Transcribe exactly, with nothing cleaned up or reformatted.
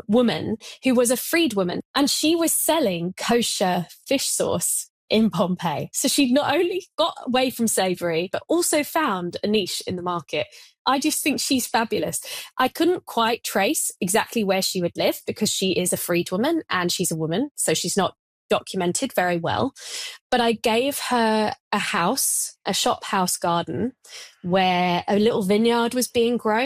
woman who was a freedwoman, and she was selling kosher fish sauce in Pompeii. So she'd not only got away from slavery, but also found a niche in the market. I just think she's fabulous. I couldn't quite trace exactly where she would live because she is a freedwoman and she's a woman, so she's not documented very well. But I gave her a house, a shop house garden, where a little vineyard was being grown.